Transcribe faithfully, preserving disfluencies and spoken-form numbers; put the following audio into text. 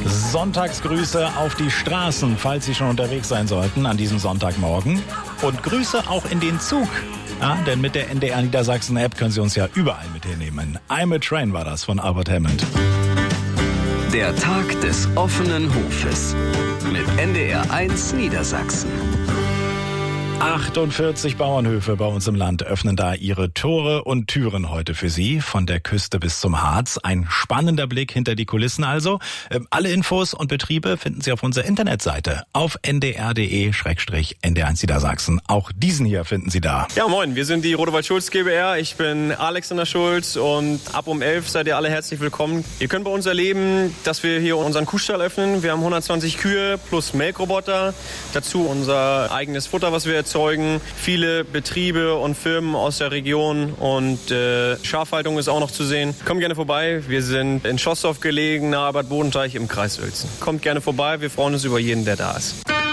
Sonntagsgrüße auf die Straßen, falls Sie schon unterwegs sein sollten an diesem Sonntagmorgen. Und Grüße auch in den Zug. Ja, denn mit der N D R Niedersachsen App können Sie uns ja überall mit hinnehmen. I'm a Train war das von Albert Hammond. Der Tag des offenen Hofes mit N D R eins Niedersachsen. achtundvierzig Bauernhöfe bei uns im Land öffnen da ihre Tore und Türen heute für Sie, von der Küste bis zum Harz. Ein spannender Blick hinter die Kulissen also. Alle Infos und Betriebe finden Sie auf unserer Internetseite auf n d r punkt d e slash n d r eins Niedersachsen. Auch diesen hier finden Sie da. Ja, moin, wir sind die Rodewald Schulz GbR. Ich bin Alexander Schulz und ab um elf seid ihr alle herzlich willkommen. Ihr könnt bei uns erleben, dass wir hier unseren Kuhstall öffnen. Wir haben hundertzwanzig Kühe plus Melkroboter. Dazu unser eigenes Futter, was wir erzeugen. Viele Betriebe und Firmen aus der Region und äh, Schafhaltung ist auch noch zu sehen. Kommt gerne vorbei. Wir sind in Schoßdorf gelegen, nahe Bad Bodenteich im Kreis Uelzen. Kommt gerne vorbei. Wir freuen uns über jeden, der da ist.